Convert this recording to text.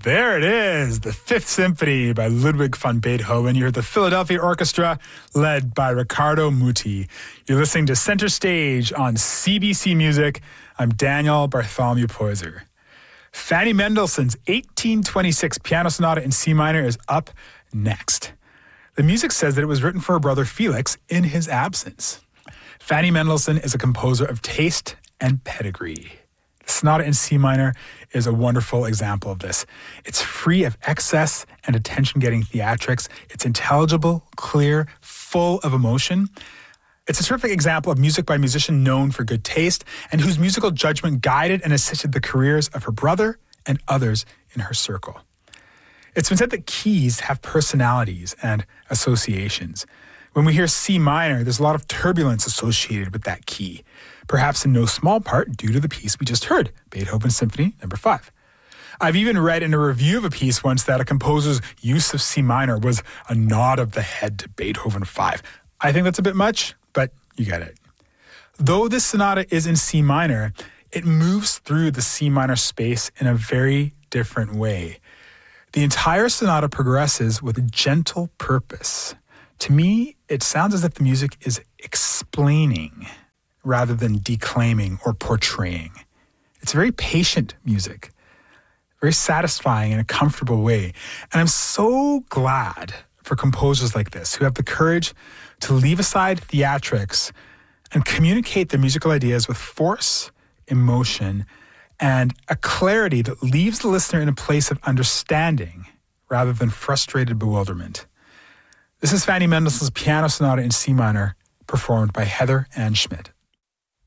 There it is, the Fifth Symphony by Ludwig van Beethoven. You heard the Philadelphia Orchestra led by Riccardo Muti. You're listening to Center Stage on CBC Music. I'm Daniel Bartholomew Poyser. Fanny Mendelssohn's 1826 Piano Sonata in C minor is up next. The music says that it was written for her brother Felix in his absence. Fanny Mendelssohn is a composer of taste and pedigree. The sonata in C minor is a wonderful example of this. It's free of excess and attention-getting theatrics. It's intelligible, clear, full of emotion. It's a terrific example of music by a musician known for good taste and whose musical judgment guided and assisted the careers of her brother and others in her circle. It's been said that keys have personalities and associations. When we hear C minor, there's a lot of turbulence associated with that key, perhaps in no small part due to the piece we just heard, Beethoven Symphony No. 5. I've even read in a review of a piece once that a composer's use of C minor was a nod of the head to Beethoven 5. I think that's a bit much, but you get it. Though this sonata is in C minor, it moves through the C minor space in a very different way. The entire sonata progresses with a gentle purpose. To me, it sounds as if the music is explaining rather than declaiming or portraying. It's very patient music, very satisfying in a comfortable way. And I'm so glad for composers like this who have the courage to leave aside theatrics and communicate their musical ideas with force, emotion, and a clarity that leaves the listener in a place of understanding rather than frustrated bewilderment. This is Fanny Mendelssohn's Piano Sonata in C minor, performed by Heather Ann Schmidt.